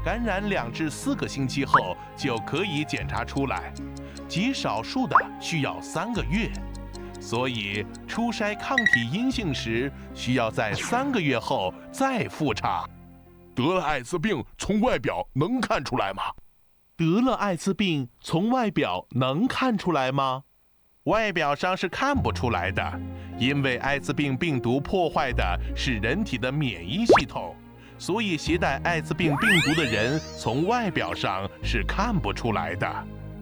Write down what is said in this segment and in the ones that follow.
感染2至4个星期后就可以检查出来，极少数的需要3个月。所以初筛抗体阴性时，需要在3个月后再复查。 得了艾滋病从外表能看出来吗？ 得了艾滋病从外表能看出来吗？外表上是看不出来的，因为艾滋病病毒破坏的是人体的免疫系统，所以携带艾滋病病毒的人从外表上是看不出来的。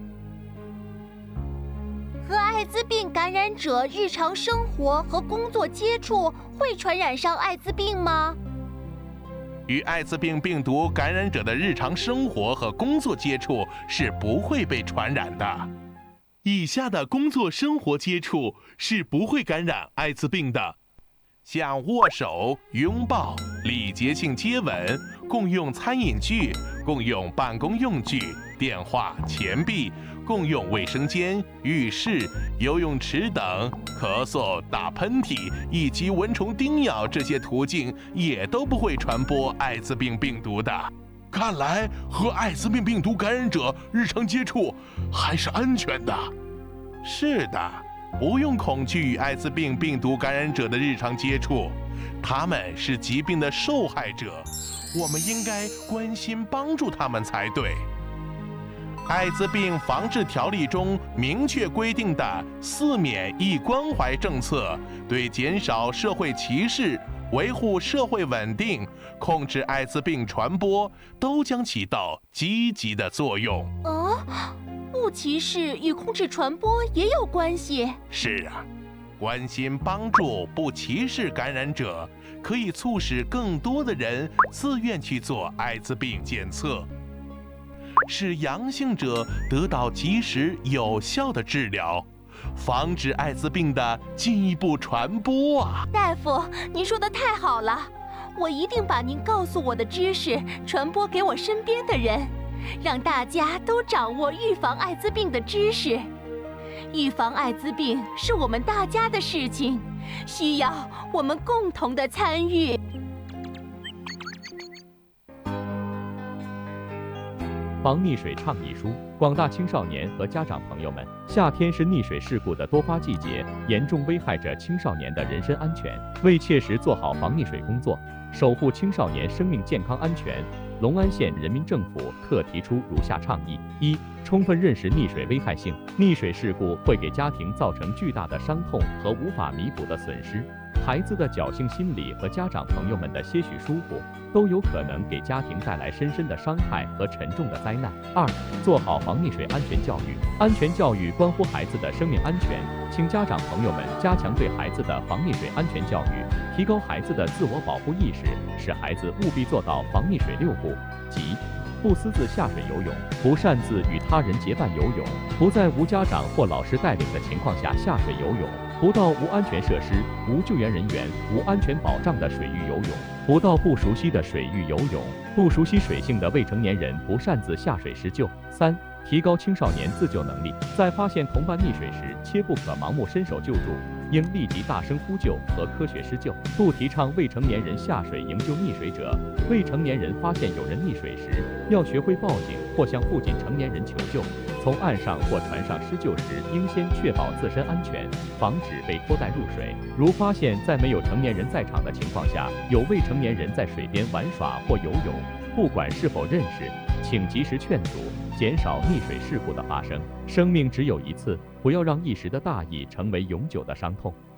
和艾滋病感染者日常生活和工作接触会传染上艾滋病吗？ 与艾滋病病毒感染者的日常生活和工作接触是不会被传染的。以下的工作生活接触是不会感染艾滋病的，像握手、拥抱、礼节性接吻、共用餐饮具、共用办公用具、电话、钱币、共用卫生间、浴室、游泳池等，咳嗽、打喷嚏以及蚊虫叮咬这些途径也都不会传播艾滋病病毒的。 看来和艾滋病病毒感染者日常接触还是安全的。 是的，不用恐惧与艾滋病病毒感染者的日常接触，他们是疾病的受害者，我们应该关心帮助他们才对。艾滋病防治条例中明确规定的4免疫关怀政策，对减少社会歧视、维护社会稳定、控制艾滋病传播，都将起到积极的作用。 不歧视与控制传播也有关系。 是啊，关心帮助不歧视感染者，可以促使更多的人自愿去做艾滋病检测，使阳性者得到及时有效的治疗，防止艾滋病的进一步传播啊！ 大夫，您说的太好了，我一定把您告诉我的知识传播给我身边的人，让大家都掌握预防艾滋病的知识。预防艾滋病是我们大家的事情，需要我们共同的参与。 防溺水倡议书，广大青少年和家长朋友们，夏天是溺水事故的多发季节，严重危害着青少年的人身安全。为切实做好防溺水工作，守护青少年生命健康安全，隆安县人民政府特提出如下倡议：一、充分认识溺水危害性，溺水事故会给家庭造成巨大的伤痛和无法弥补的损失。孩子的侥幸心理和家长朋友们的些许疏忽，都有可能给家庭带来深深的伤害和沉重的灾难。二、做好防溺水安全教育。安全教育关乎孩子的生命安全，请家长朋友们加强对孩子的防溺水安全教育，提高孩子的自我保护意识，使孩子务必做到防溺水6不，即不私自下水游泳，不擅自与他人结伴游泳，不在无家长或老师带领的情况下下水游泳，不到无安全设施、无救援人员、无安全保障的水域游泳，不到不熟悉的水域游泳，不熟悉水性的未成年人不擅自下水施救。三、提高青少年自救能力，在发现同伴溺水时，切不可盲目伸手救助，应立即大声呼救和科学施救，不提倡未成年人下水营救溺水者。未成年人发现有人溺水时，要学会报警或向附近成年人求救。从岸上或船上施救时，应先确保自身安全，防止被拖带入水。如发现在没有成年人在场的情况下，有未成年人在水边玩耍或游泳，不管是否认识，请及时劝阻，减少溺水事故的发生。生命只有一次，不要让一时的大意成为永久的伤痛。